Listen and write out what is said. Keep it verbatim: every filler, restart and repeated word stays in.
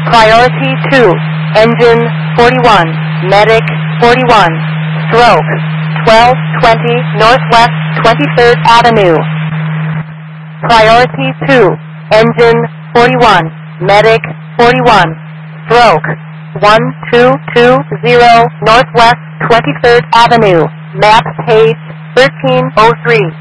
Priority two, engine forty-one, medic forty-one, stroke twelve twenty Northwest twenty-third Avenue. Priority two, engine forty-one, medic forty-one, stroke one two two zero Northwest twenty-third Avenue, map page thirteen oh three.